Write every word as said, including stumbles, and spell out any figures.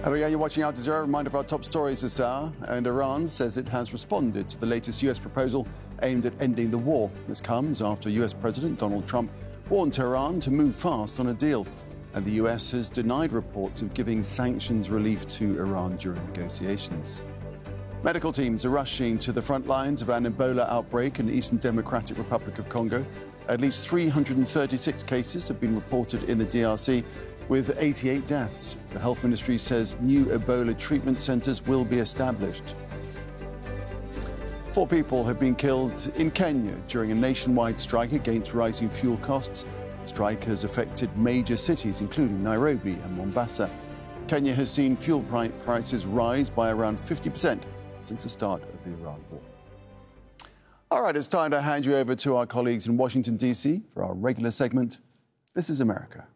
Hello, yeah, you're watching Al Jazeera. Reminder of our top stories this hour. And Iran says it has responded to the latest U S proposal aimed at ending the war. This comes after U S President Donald Trump warned Tehran to move fast on a deal. And the U S has denied reports of giving sanctions relief to Iran during negotiations. Medical teams are rushing to the front lines of an Ebola outbreak in the Eastern Democratic Republic of Congo. At least three hundred thirty-six cases have been reported in the D R C, with eighty-eight deaths. The Health Ministry says new Ebola treatment centres will be established. Four people have been killed in Kenya during a nationwide strike against rising fuel costs. The strike has affected major cities, including Nairobi and Mombasa. Kenya has seen fuel prices rise by around fifty percent since the start of the Iran war. All right, it's time to hand you over to our colleagues in Washington, D C for our regular segment, This is America.